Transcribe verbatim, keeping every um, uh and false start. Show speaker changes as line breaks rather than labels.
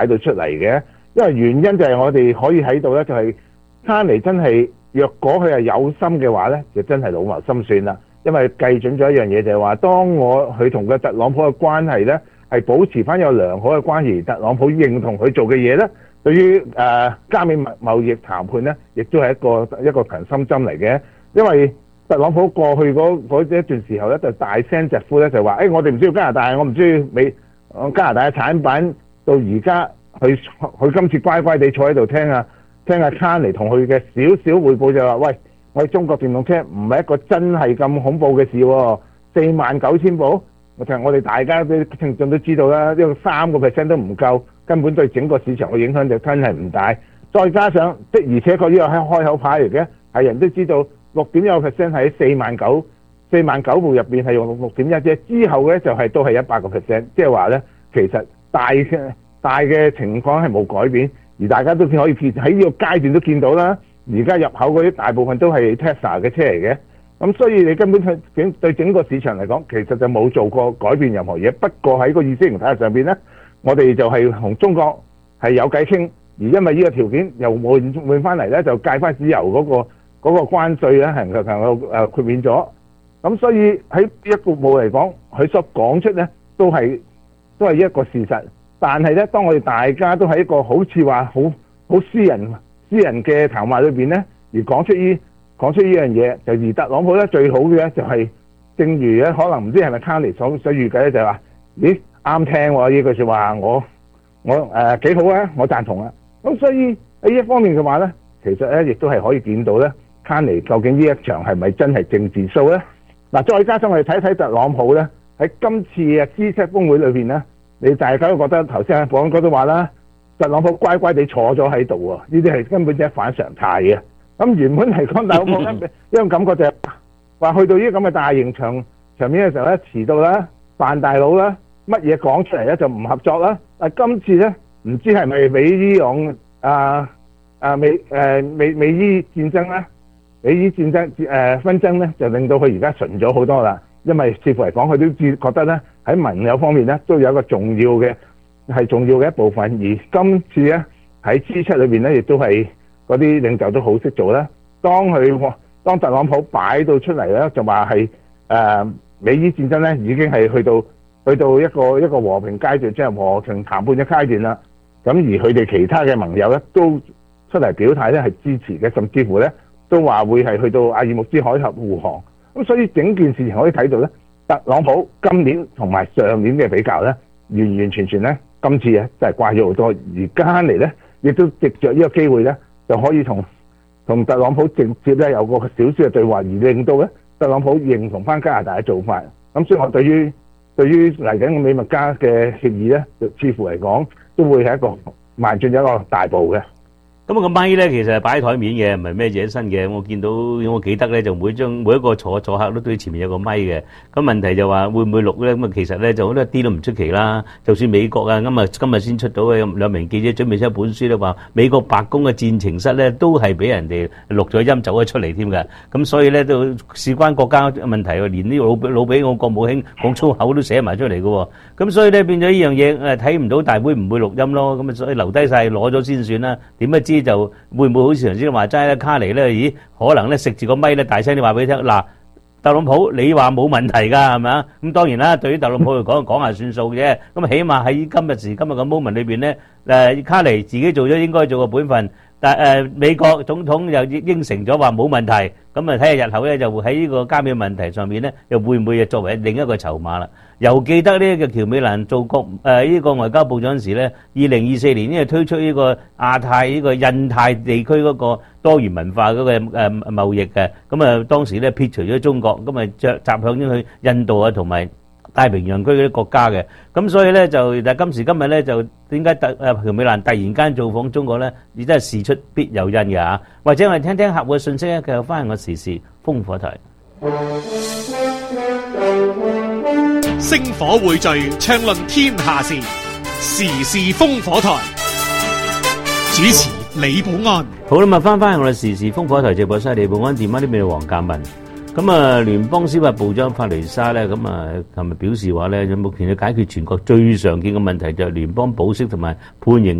喺度出嚟嘅，因為原因就係我哋可以喺度咧，就係卡尼真係若果佢係有心嘅話咧，就真係老謀深算啦。因為計準咗一樣嘢就係話，當我佢同個特朗普嘅關係咧係保持翻有良好嘅關係，特朗普認同佢做嘅嘢咧，對於誒、呃、加美貿易談判咧，亦都係一個一個強心針嚟嘅。因為特朗普過去嗰嗰一段時候咧，就大聲疾呼咧，就話：誒、欸、我哋唔需要加拿大，我唔需要美加拿大嘅產品。到而家佢佢今次乖乖地坐喺度聽啊聽阿卡尼同佢嘅少少彙報就話：喂，我哋中國電動車唔係一個真係咁恐怖嘅事喎，四萬九千部。其實我哋大家都聽眾都知道啦，呢個三個 percent 都唔夠，根本對整個市場嘅影響就真係唔大。再加上的而且確呢個係開口牌嚟嘅，係人都知道六點一個 percent 喺四萬九四萬九部入邊係用六點一啫，之後咧就係、是、都係一百個 percent， 即係話咧其實大嘅大嘅情況係冇改變，而大家都可以見喺呢個階段都見到啦。而家入口嗰啲大部分都係 Tesla 嘅車嚟嘅，咁所以你根本對對整個市場嚟講，其實就冇做過改變任何嘢。不過喺個意識形態上邊咧，我哋就係同中國係有計傾，而因為呢個條件又換換翻嚟咧，就介翻石油嗰個嗰個關稅咧係能夠誒豁免咗。咁所以喺一個步嚟講，佢所講出咧都係都係一個事實。但係咧，當我哋大家都喺一個好似話好好私人私人嘅談話裏邊咧，而講出呢講出呢樣嘢，就而特朗普咧最好嘅咧就係、是，正如咧可能唔知係咪卡尼所所預計咧，就係、是、話，咦啱聽喎呢句説話，我我誒幾、呃、好啊，我贊同啊。咁所以喺呢一方面嘅話咧，其實咧亦都係可以見到咧，卡尼究竟呢一場係咪真係政治 show 咧？嗱，再加上我哋睇睇特朗普咧喺今次嘅 G 七峰會裏邊咧。你大家都覺得頭先阿保安哥都話啦，特朗普乖乖地坐咗喺度喎，呢啲係根本就係反常態嘅。咁原本嚟講，特朗普咧一種感覺就係話去到呢啲咁嘅大型場場面嘅時候咧，遲到啦、扮大佬啦、乜嘢講出嚟咧就唔合作啦。但今次咧唔知係咪美伊朗啊啊美誒美美伊戰爭啦，美伊戰爭誒紛爭咧就令到佢而家順咗好多啦。因為似乎嚟講，佢都知覺得咧喺盟友方面咧都有一個重要嘅係重要嘅一部分，而今次咧喺 G 七裏邊咧亦都係嗰啲領袖都好識做啦。當佢當特朗普擺到出嚟咧，就話係誒美伊戰爭咧已經係去到去到一個一個和平階段，即係和平談判嘅階段啦。咁而佢哋其他嘅盟友咧都出嚟表態咧係支持嘅，甚至乎咧都話會係去到阿爾木茲海峽護航。咁所以整件事情可以睇到咧，特朗普今年同埋上年嘅比較咧，完完全全咧，今次咧真係乖咗好多。而加尼咧，亦都藉着呢個機會咧，就可以同同特朗普直接咧有個少少嘅對話，而令到咧特朗普認同翻加拿大嘅做法。咁所以我對於對於嚟緊嘅美墨加嘅協議咧，似乎嚟講都會係一個邁進咗一個大步嘅。
咁啊個咪咧，其實係擺喺台面嘅，唔係咩嘢身嘅。我見到我記得咧，就每張每一個坐坐客都對前面有個咪嘅。咁問題就話會唔會錄咧？咁啊其實咧就好多一啲都唔出奇啦。就算美國啊，咁啊今日先出到嘅兩名記者準備出一本書咧，話美國白宮嘅戰情室咧都係俾人哋錄咗音走咗出嚟添嘅。咁所以咧都事關國家問題喎，連呢個老老比我國務卿講粗口都寫埋出嚟嘅喎。咁所以咧變咗呢樣嘢誒睇唔到大會唔會錄音咯。咁啊所以留低曬攞咗先算啦。點不知就會唔會好似頭先話齋咧？卡尼咧，咦？可能咧食住個咪咧，大聲啲話俾你聽。嗱，特朗普你話冇問題㗎，係咪啊？咁當然啦，對於特朗普嚟講，講下算數啫。咁起碼喺今日時今日嘅 moment 裏邊咧，誒卡尼自己做咗應該做嘅本分，但誒美國總統又應承咗話冇問題。咁啊睇下日後咧就會喺呢個加美問題上面咧，又會唔會作為另一個籌碼啦？又記得呢個喬美蘭做國誒呢個外交部長時咧，二零二四年呢推出呢個亞太呢個印太地區嗰個多元文化嗰個誒貿易嘅，咁啊當時咧撇除咗中國，咁啊着集向咗去印度啊同埋太平洋區嗰啲國家嘅，咁所以咧就但今時今日咧就點解特誒喬美蘭突然間造訪中國咧？亦都係事出必有因嘅嚇。或者我哋聽聽客戶嘅信息咧，繼續翻我時事風火台。
星火匯聚，暢論天下事，時事風火台。主持李寶安。
好啦，咁啊翻翻我哋時事風火台直播室，李寶安電話呢邊係黃鑑文。 咁啊，聯邦司法部長法雷沙咧，咁啊，琴日表示話咧，目前要解決全國最常見嘅問題就係聯邦保釋同埋判刑